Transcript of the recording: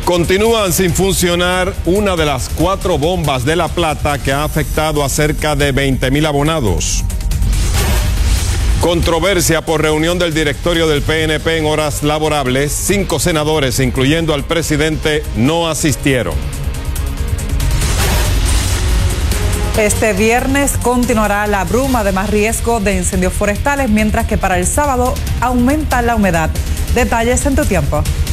Continúan sin funcionar una de las 4 bombas de La Plata que ha afectado a cerca de 20,000 abonados. Controversia por reunión del directorio del PNP en horas laborables. 5 senadores, incluyendo al presidente, no asistieron. Este viernes continuará la bruma de más riesgo de incendios forestales, mientras que para el sábado aumenta la humedad. Detalles en tu tiempo.